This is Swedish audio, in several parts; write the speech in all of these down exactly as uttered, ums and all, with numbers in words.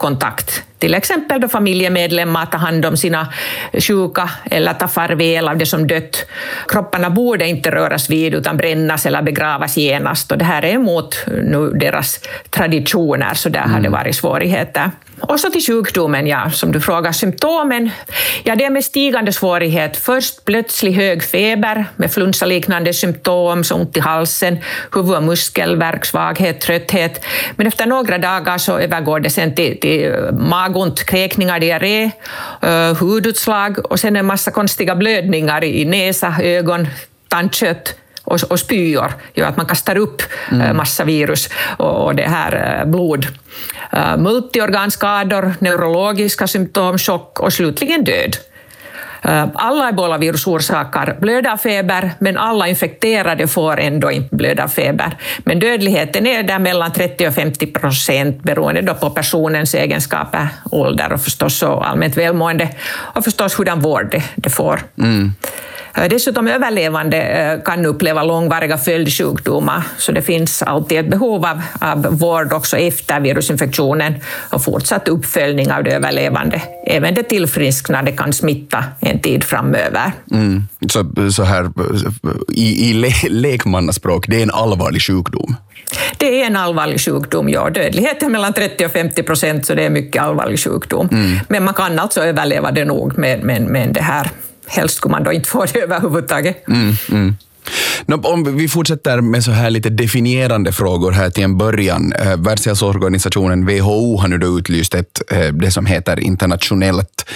kontakt. Till exempel då familjemedlemmar tar hand om sina sjuka eller tar farväl av det som dött. Kropparna borde inte röras vid utan brännas eller begravas genast. Och det här är emot nu deras traditioner, så där mm. har det varit svårigheter. Och så till sjukdomen, ja, som du frågar, symptomen. Ja, det är med stigande svårighet. Först plötslig hög feber med flunsaliknande symptom, så ont i halsen, huvud- och muskelvärk, svaghet, trötthet. Men efter några dagar så övergår det sen till, till magont, kräkningar, diarré, uh, hudutslag och sen en massa konstiga blödningar i näsa, ögon, tandkött och, och spyor, gör att man kastar upp mm. uh, massa virus och, och det här uh, blod. Uh, multiorganskador, neurologiska symptom, chock och slutligen död. Alla ebolavirus orsakar blödarfeber, men alla infekterade får ändå inte blödarfeber. Men dödligheten är där mellan trettio och femtio procent beroende då på personens egenskaper, ålder och förstås så allmänt välmående och förstås hurdan vård det, det får. Mm. Dessutom överlevande kan uppleva långvariga följdsjukdomar, så det finns alltid ett behov av, av vård också efter virusinfektionen och fortsatt uppföljning av det överlevande. Även det tillfrisknande kan smitta en tid framöver. Mm. Så, så här, i, i le, lekmannaspråk, det är en allvarlig sjukdom? Det är en allvarlig sjukdom, ja. Dödligheten mellan trettio och femtio procent, så det är mycket allvarlig sjukdom. Mm. Men man kan alltså överleva det nog med, med, med det här. Helst skulle man då inte få det överhuvudtaget. Mm, mm. Om vi fortsätter med så här lite definierande frågor här till en början. Världshälsoorganisationen W H O har nu då utlyst ett, det som heter internationellt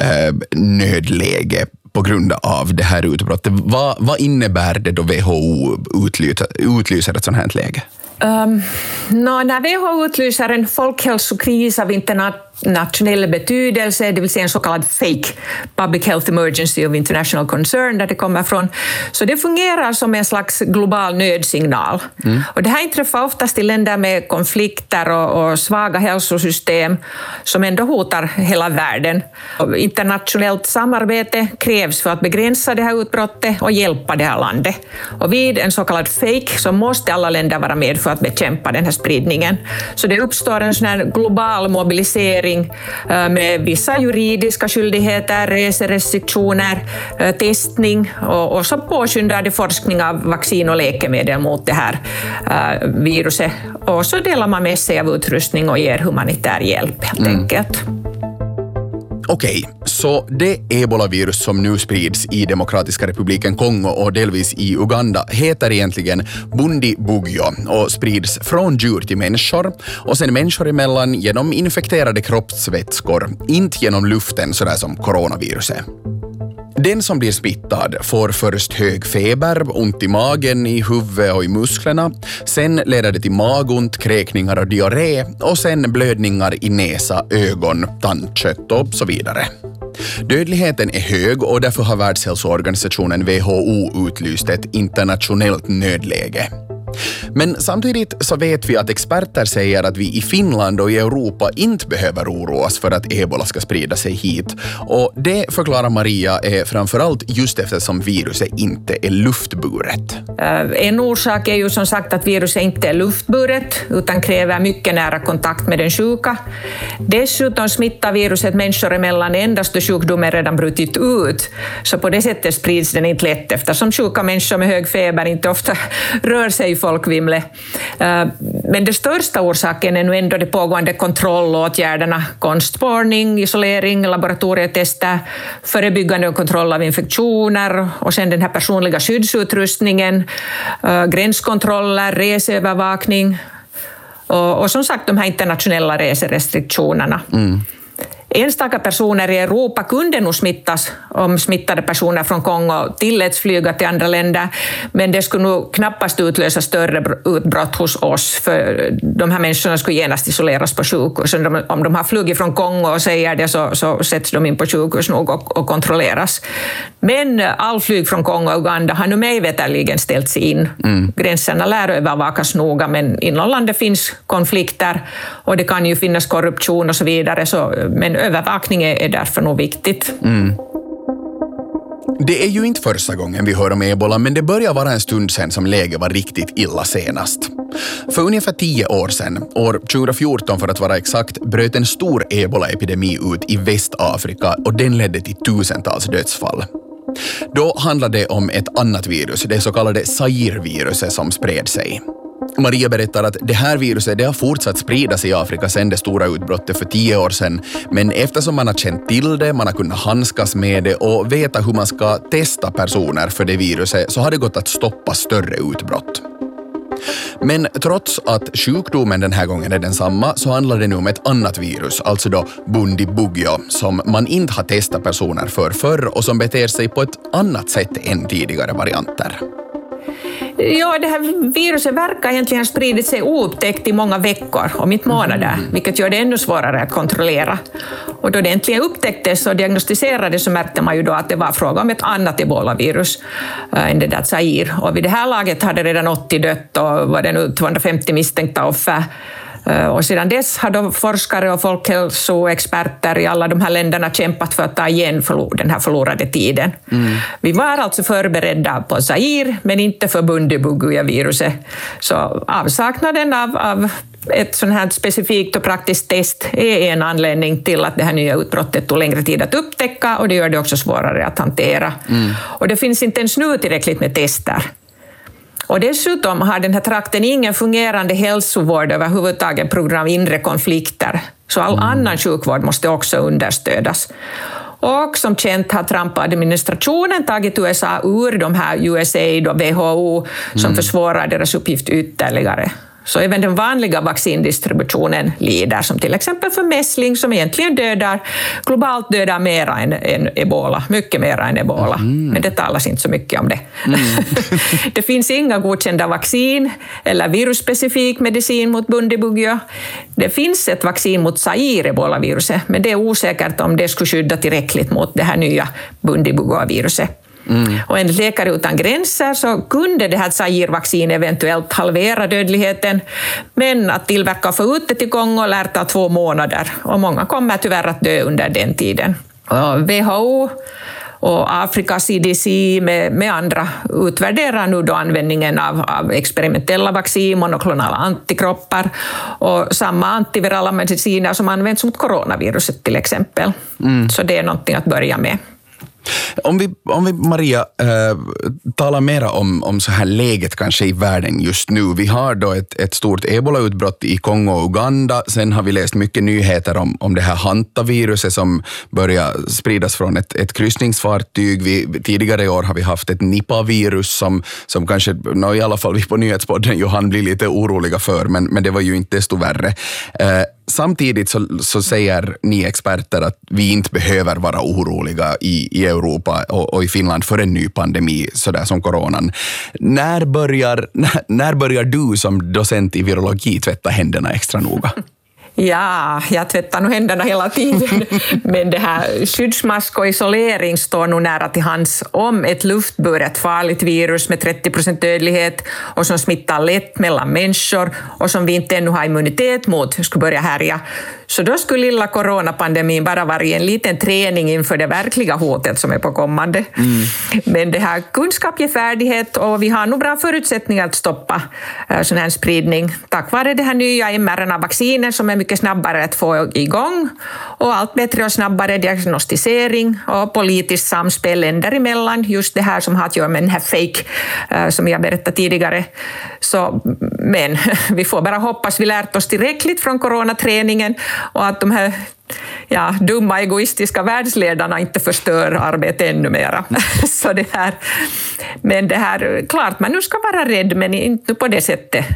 nödläge på grund av det här utbrottet. Vad, vad innebär det då W H O utlyser, utlyser ett sådant här läge? Um, no, när W H O utlyser en folkhälsokris av internationell betydelse, det vill säga en så kallad fake public health emergency of international concern där det kommer från, så det fungerar som en slags global nödsignal. Mm. Och det här inträffar oftast i länder med konflikter och, och svaga hälsosystem som ändå hotar hela världen. Och internationellt samarbete krävs för att begränsa det här utbrottet och hjälpa det här landet. Och vid en så kallad fake så måste alla länder vara med för att bekämpa den här spridningen. Så det uppstår en sån här global mobilisering med vissa juridiska skyldigheter, reserestriktioner, testning och, och så påskyndar det forskning av vaccin och läkemedel mot det här uh, viruset. Och så delar man med sig av utrustning och ger humanitär hjälp helt mm. enkelt. Okej, så det ebolavirus som nu sprids i Demokratiska republiken Kongo och delvis i Uganda heter egentligen Bundibugyo och sprids från djur till människor och sen människor emellan genom infekterade kroppsvätskor, inte genom luften sådär som coronaviruset. Den som blir smittad får först hög feber, ont i magen, i huvudet och i musklerna. Sen leder det till magont, kräkningar och diarré och sen blödningar i näsa, ögon, tandkött och så vidare. Dödligheten är hög och därför har Världshälsoorganisationen W H O utlyst ett internationellt nödläge. Men samtidigt så vet vi att experter säger att vi i Finland och i Europa inte behöver oroas för att ebola ska sprida sig hit. Och det, förklarar Maria, är framförallt just eftersom viruset inte är luftburet. En orsak är ju som sagt att viruset inte är luftburet utan kräver mycket nära kontakt med den sjuka. Dessutom smittar viruset människor emellan endast då sjukdomen redan brutit ut. Så på det sättet sprids den inte lätt eftersom sjuka människor med hög feber inte ofta rör sig i folkvimle. Men den största orsaken är nu ändå de pågående kontrollåtgärderna, konstspårning, isolering, laboratorietester, förebyggande och kontroll av infektioner och sen den här personliga skyddsutrustningen, gränskontroller, reseövervakning och, och som sagt de här internationella reserestriktionerna. Mm. Enstaka personer i Europa kunde nog smittas om smittade personer från Kongo tilläts flyga till andra länder, men det skulle nog knappast utlösa större utbrott hos oss, för de här människorna skulle genast isoleras på sjukhus. Om de har flugit från Kongo och säger det så, så sätts de in på sjukhus nog och, och kontrolleras. Men all flyg från Kongo och Uganda har nu mig veterligen ställts in. Mm. Gränserna lär övervakas noga, men inom landet finns konflikter och det kan ju finnas korruption och så vidare, så, men övervakning är därför nog viktigt. Mm. Det är ju inte första gången vi hör om ebola, men det börjar vara en stund sedan som läget var riktigt illa senast. För ungefär tio år sedan, år tjugohundrafjorton för att vara exakt, bröt en stor ebola-epidemi ut i Västafrika och den ledde till tusentals dödsfall. Då handlade det om ett annat virus, det så kallade Zaire-viruset som spred sig. Maria berättar att det här viruset det har fortsatt spridas i Afrika sedan det stora utbrottet för tio år sedan, men eftersom man har känt till det, man har kunnat handskas med det och veta hur man ska testa personer för det viruset så har det gått att stoppa större utbrott. Men trots att sjukdomen den här gången är densamma så handlar det nu om ett annat virus, alltså då Bundibugyo, som man inte har testat personer för förr och som beter sig på ett annat sätt än tidigare varianter. Ja, det här viruset verkar egentligen ha spridit sig oupptäckt i många veckor, om inte månader, mm. vilket gör det ännu svårare att kontrollera. Och då det äntligen upptäcktes och diagnostiserades så märkte man ju då att det var fråga om ett annat ebola-virus äh, än det där Zaire. Och vid det här laget hade redan åttio dött och var det nu tvåhundrafemtio misstänkta offer. Och sedan dess har då forskare och folkhälsoexperter i alla de här länderna kämpat för att ta igen den här förlorade tiden. Mm. Vi var alltså förberedda på Zaire, men inte för Bundibugyo-viruset. Så avsaknaden av, av ett sånt här specifikt och praktiskt test är en anledning till att det här nya utbrottet tog längre tid att upptäcka och det gör det också svårare att hantera. Mm. Och det finns inte ens nu tillräckligt med tester. Och dessutom har den här trakten ingen fungerande hälsovård överhuvudtaget på grund av inre konflikter. Så all mm. annan sjukvård måste också understödas. Och som känt har Trump-administrationen tagit U S A ur de här U S A I D och W H O som mm. försvårar deras uppgift ytterligare. Så även den vanliga vaccindistributionen lider, som till exempel för mässling som egentligen dödar, globalt dödar mer än, än ebola, mycket mer än ebola. Mm. Men det talas inte så mycket om det. Mm. Det finns inga godkända vaccin eller virusspecifik medicin mot Bundibugyo. Det finns ett vaccin mot Zaire-ebola-viruset, men det är osäkert om det skulle skydda tillräckligt mot det här nya Bundibugyo-viruset. Mm. Och enligt Läkare utan gränser så kunde det här Zaire-vaccin eventuellt halvera dödligheten, men att tillverka och få ut det till Kongo lär ta två månader och många kommer tyvärr att dö under den tiden. Och W H O och Afrika C D C med, med andra utvärderar nu då användningen av, av experimentella vaccin, monoklonala antikroppar och samma antivirala mediciner som används mot coronaviruset till exempel. Mm. Så det är någonting att börja med. Om vi, om vi Maria, äh, talar mera om, om så här läget kanske i världen just nu. Vi har då ett, ett stort ebola-utbrott i Kongo och Uganda. Sen har vi läst mycket nyheter om, om det här hantaviruset som börjar spridas från ett, ett kryssningsfartyg. Vi, tidigare i år har vi haft ett Nipah-virus som, som kanske, no, i alla fall vi på Nyhetspodden Johan blir lite oroliga för, men, men det var ju inte desto värre. Äh, Samtidigt så, så säger ni experter att vi inte behöver vara oroliga i, i Europa och, och i Finland för en ny pandemi sådär som coronan. När börjar, när, när börjar du som docent i virologi tvätta händerna extra noga? Ja, jag tvättar nog händerna hela tiden, men det här skyddsmask och isolering står nog nära till hands om ett luftburet farligt virus med trettio procent dödlighet och som smittar lätt mellan människor och som vi inte ännu har immunitet mot skulle börja härja. Så då skulle lilla coronapandemin bara vara en liten träning inför det verkliga hotet som är på kommande. Mm. Men det här kunskap ger färdighet och vi har nog bra förutsättningar att stoppa äh, sån här spridning tack vare det här nya mRNA-vaccinen som är mycket snabbare att få igång och allt bättre och snabbare diagnostisering och politiskt samspel länder emellan, just det här som har att göra med den här fake äh, som jag berättade tidigare. Så, men vi får bara hoppas vi lärt oss tillräckligt från coronaträningen och att de här ja, dumma egoistiska världsledarna inte förstör arbetet ännu mera. Så det här, men det här, klart man nu ska vara rädd men inte på det sättet.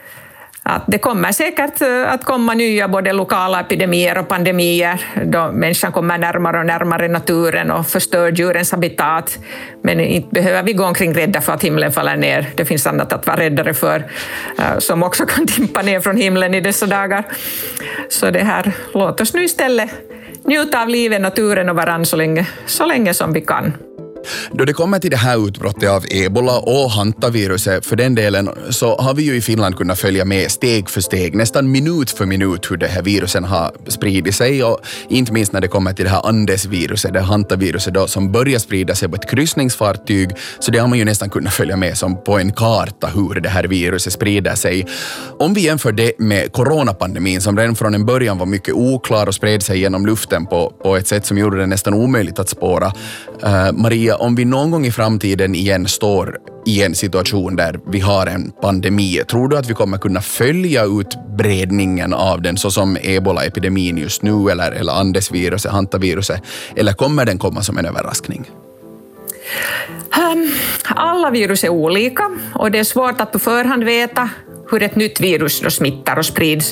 Att det kommer säkert att komma nya både lokala epidemier och pandemier då människan kommer närmare och närmare naturen och förstör djurens habitat. Men inte behöver vi gå omkring rädda för att himlen faller ner. Det finns annat att vara räddare för som också kan dimpa ner från himlen i dessa dagar. Så det här, låt oss nu istället njuta av livet, naturen och varann så länge, så länge som vi kan. Då det kommer till det här utbrottet av ebola och hantaviruset för den delen, så har vi ju i Finland kunnat följa med steg för steg, nästan minut för minut hur det här virusen har spridit sig, och inte minst när det kommer till det här Andesviruset, det hantaviruset då, som börjar sprida sig på ett kryssningsfartyg, så det har man ju nästan kunnat följa med som på en karta hur det här viruset sprider sig. Om vi jämför det med coronapandemin som redan från en början var mycket oklar och spred sig genom luften på, på ett sätt som gjorde det nästan omöjligt att spåra. Uh, Maria, om vi någon gång i framtiden igen står i en situation där vi har en pandemi, tror du att vi kommer kunna följa utbredningen av den så som ebola-epidemin just nu, eller, eller Andesviruset, hantaviruset, eller kommer den komma som en överraskning? Um, alla virus är olika och det är svårt att på förhand veta hur ett nytt virus då smittar och sprids.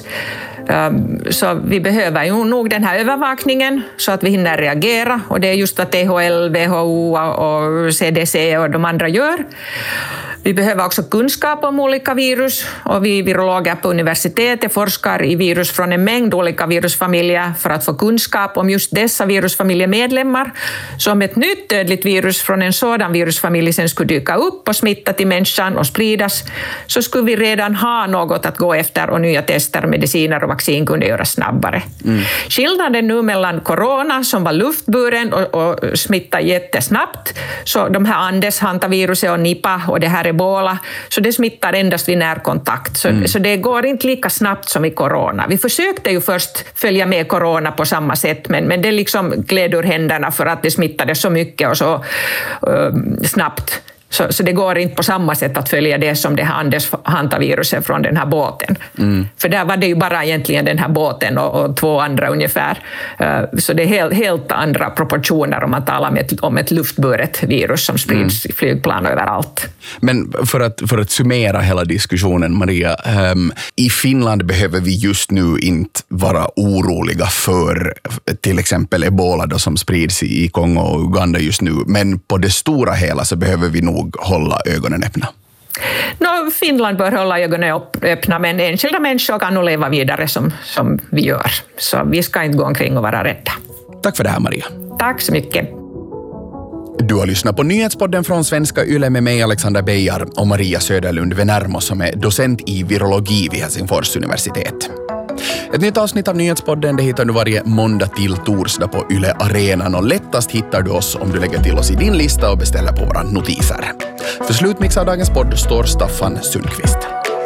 Så vi behöver ju nog den här övervakningen så att vi hinner reagera, och det är just vad T H L, W H O och C D C och de andra gör. Vi behöver också kunskap om olika virus, och vi virologer på universitetet forskar i virus från en mängd olika virusfamiljer för att få kunskap om just dessa virusfamiljemedlemmar. Så om ett nytt dödligt virus från en sådan virusfamilj sen skulle dyka upp och smitta till människan och spridas, så skulle vi redan ha något att gå efter, och nya tester, mediciner och vaccin kunde göras snabbare. Mm. Skillnaden nu mellan corona som var luftburen och, och smittade jättesnabbt, så de här Andes, hantaviruset och Nipah och det här ebola, så det smittar endast vid närkontakt. Så, mm. så det går inte lika snabbt som i corona. Vi försökte ju först följa med corona på samma sätt, men, men det liksom gled ur händerna för att det smittade så mycket och så uh, snabbt. Så, så det går inte på samma sätt att följa det som det här Andes hantaviruset från den här båten. Mm. För där var det ju bara egentligen den här båten och, och två andra ungefär. Uh, så det är helt, helt andra proportioner om man talar om ett, om ett luftburet virus som sprids mm. i flygplan överallt. Men för att, för att summera hela diskussionen, Maria, um, i Finland behöver vi just nu inte vara oroliga för till exempel ebola då, som sprids i Kongo och Uganda just nu. Men på det stora hela så behöver vi nog hålla ögonen öppna. No, Finland bör hålla ögonen öppna, men enskilda människor kan nog leva vidare som, som vi gör. Så vi ska inte gå omkring och vara rädda. Tack för det här, Maria. Tack så mycket. Du har lyssnat på nyhetspodden från Svenska Yle med mig, Alexander Beijar, och Maria Söderlund-Venermo som är docent i virologi vid Helsingfors universitet. Ett nytt avsnitt av nyhetspodden det hittar du varje måndag till torsdag på Yle Arenan, och lättast hittar du oss om du lägger till oss i din lista och beställer på våra notiser. För slutmix av dagens podd står Staffan Sundqvist.